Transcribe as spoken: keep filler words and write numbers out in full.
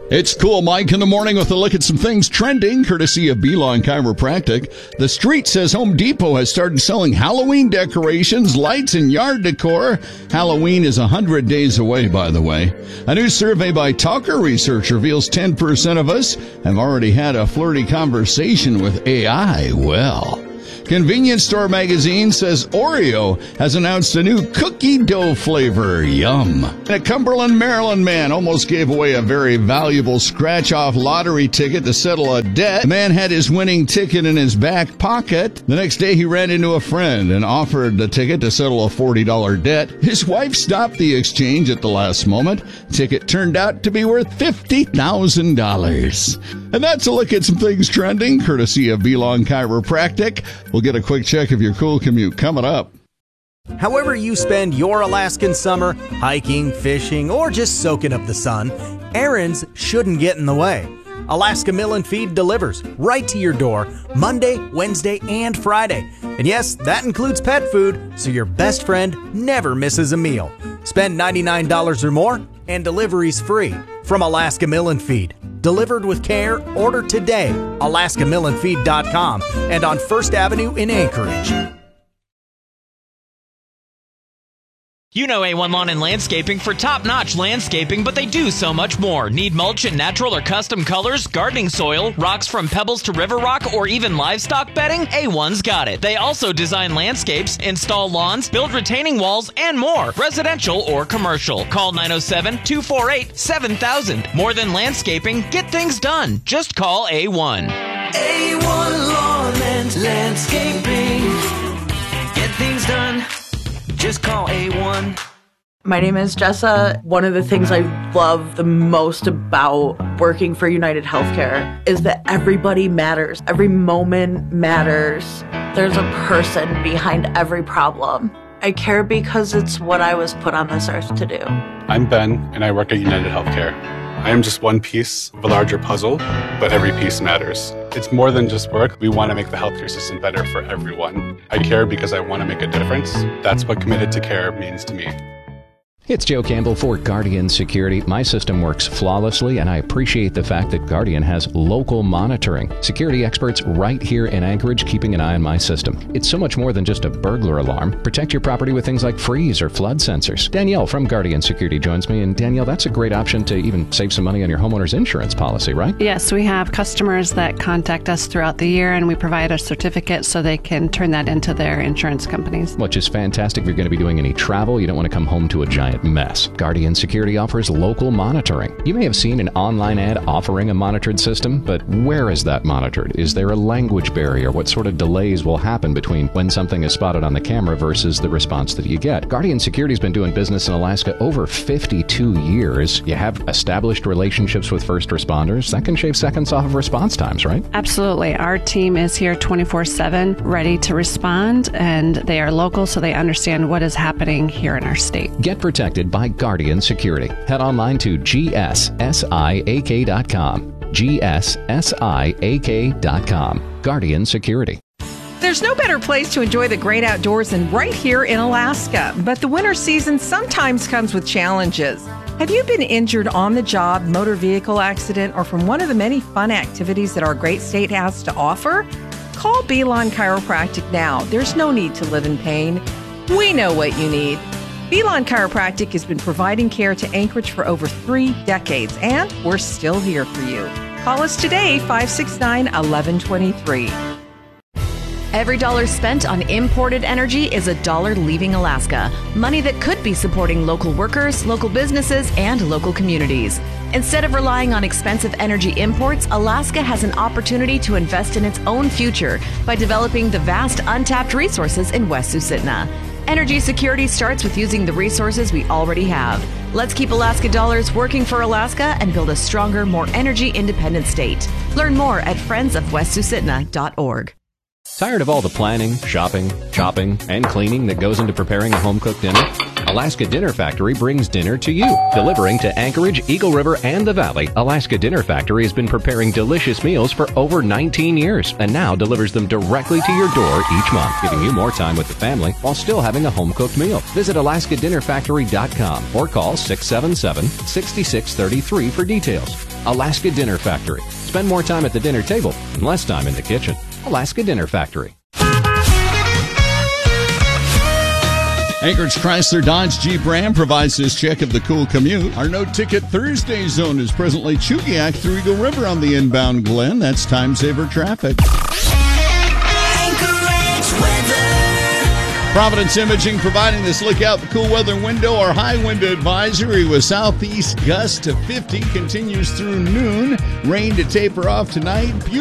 It's Cool Mike in the morning with a look at some things trending, courtesy of Belong Chiropractic. The Street says Home Depot has started selling Halloween decorations, lights, and yard decor. Halloween is one hundred days away, by the way. A new survey by Talker Research reveals ten percent of us have already had a flirty conversation with A I. Well, Convenience Store Magazine says Oreo has announced a new cookie dough flavor. Yum. And a Cumberland, Maryland man almost gave away a very valuable scratch-off lottery ticket to settle a debt. The man had his winning ticket in his back pocket. The next day he ran into a friend and offered the ticket to settle a forty dollars debt. His wife stopped the exchange at the last moment. The ticket turned out to be worth fifty thousand dollars. And that's a look at some things trending, courtesy of Belong Chiropractic. We'll get a quick check of your cool commute coming up. However you spend your Alaskan summer, hiking, fishing, or just soaking up the sun, errands shouldn't get in the way. Alaska Mill and Feed delivers right to your door Monday, Wednesday, and Friday. And yes, that includes pet food, so your best friend never misses a meal. Spend ninety-nine dollars or more, and delivery's free from Alaska Mill and Feed. Delivered with care, order today, alaska mill and feed dot com and on First Avenue in Anchorage. You know A one Lawn and Landscaping for top-notch landscaping, but they do so much more. Need mulch in natural or custom colors, gardening soil, rocks from pebbles to river rock, or even livestock bedding? A one's got it. They also design landscapes, install lawns, build retaining walls, and more, residential or commercial. Call nine oh seven, two four eight, seven thousand. More than landscaping, get things done. Just call A one. A one Lawn and Landscaping. Get things done. Just call A one. My name is Jessa. One of the things I love the most about working for United Healthcare is that everybody matters. Every moment matters. There's a person behind every problem. I care because it's what I was put on this earth to do. I'm Ben, and I work at United Healthcare. I am just one piece of a larger puzzle, but every piece matters. It's more than just work. We want to make the healthcare system better for everyone. I care because I want to make a difference. That's what committed to care means to me. It's Joe Campbell for Guardian Security. My system works flawlessly, and I appreciate the fact that Guardian has local monitoring. Security experts right here in Anchorage keeping an eye on my system. It's so much more than just a burglar alarm. Protect your property with things like freeze or flood sensors. Danielle from Guardian Security joins me, and Danielle, that's a great option to even save some money on your homeowner's insurance policy, right? Yes, we have customers that contact us throughout the year, and we provide a certificate so they can turn that into their insurance companies. Which is fantastic if you're going to be doing any travel. You don't want to come home to a giant mess. Guardian Security offers local monitoring. You may have seen an online ad offering a monitored system, but where is that monitored? Is there a language barrier? What sort of delays will happen between when something is spotted on the camera versus the response that you get? Guardian Security has been doing business in Alaska over fifty-two years. You have established relationships with first responders. That can shave seconds off of response times, right? Absolutely. Our team is here twenty-four seven, ready to respond, and they are local, so they understand what is happening here in our state. Get protected by Guardian Security. Head online to G S siak dot com. G S siak dot com. Guardian Security. There's no better place to enjoy the great outdoors than right here in Alaska. But the winter season sometimes comes with challenges. Have you been injured on the job, motor vehicle accident, or from one of the many fun activities that our great state has to offer? Call Belong Chiropractic now. There's no need to live in pain. We know what you need. Belong Chiropractic has been providing care to Anchorage for over three decades, and we're still here for you. Call us today, five six nine, one one two three. Every dollar spent on imported energy is a dollar leaving Alaska. Money that could be supporting local workers, local businesses, and local communities. Instead of relying on expensive energy imports, Alaska has an opportunity to invest in its own future by developing the vast untapped resources in West Susitna. Energy security starts with using the resources we already have. Let's keep Alaska dollars working for Alaska and build a stronger, more energy-independent state. Learn more at friends of west susitna dot org. Tired of all the planning, shopping, chopping, and cleaning that goes into preparing a home-cooked dinner? Alaska Dinner Factory brings dinner to you. Delivering to Anchorage, Eagle River, and the Valley, Alaska Dinner Factory has been preparing delicious meals for over nineteen years and now delivers them directly to your door each month, giving you more time with the family while still having a home-cooked meal. Visit alaska dinner factory dot com or call six seven seven, six six three three for details. Alaska Dinner Factory. Spend more time at the dinner table and less time in the kitchen. Alaska Dinner Factory. Anchorage Chrysler Dodge Jeep Ram provides this check of the cool commute. Our no-ticket Thursday zone is presently Chugiak through Eagle River on the inbound Glen. That's time-saver traffic. Anchorage weather. Providence Imaging providing this look out the cool weather window. Our high wind advisory with southeast gust to fifty continues through noon. Rain to taper off tonight.